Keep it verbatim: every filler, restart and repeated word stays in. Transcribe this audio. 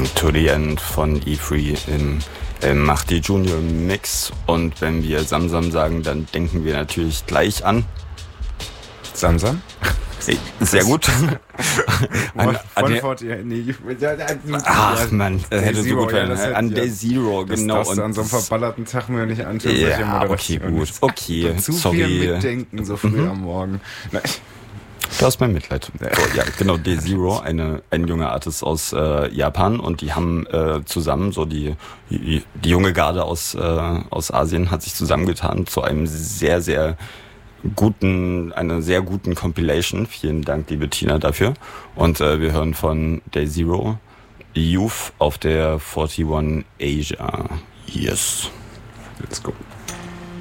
To the End von E drei im äh, Mahdi Junior Mix. Und wenn wir Samsam sagen, dann denken wir natürlich gleich an Samsam? Sehr gut. an, an, an der, nee, ach man, das hätte so gut ja, werden. An der Zero, das genau. Das darfst du an so einem verballerten Tag mir nicht anschauen. Ja, okay, gut. Okay, zu sorry. viel mitdenken so früh mhm. am Morgen. Nein. Du hast mein Mitleid. So, ja, genau, D Zero, eine, ein junger Artist aus äh, Japan, und die haben äh, zusammen, so die, die, die junge Garde aus, äh, aus Asien hat sich zusammengetan zu einem sehr, sehr guten, einer sehr guten Compilation. Vielen Dank, liebe Tina, dafür. Und äh, wir hören von Day Zero Youth auf der einundvierzig Asia. Yes. Let's go.